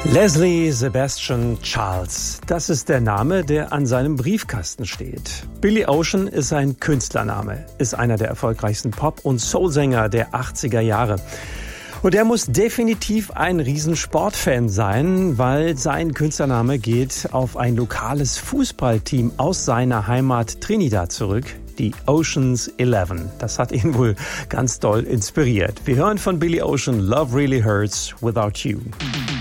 Leslie Sebastian Charles, das ist der Name, der an seinem Briefkasten steht. Billy Ocean ist sein Künstlername, ist einer der erfolgreichsten Pop- und Soulsänger der 80er Jahre. Und er muss definitiv ein Riesensportfan sein, weil sein Künstlername geht auf ein lokales Fußballteam aus seiner Heimat Trinidad zurück, die Ocean's 11. Das hat ihn wohl ganz doll inspiriert. Wir hören von Billy Ocean Love Really Hurts Without You.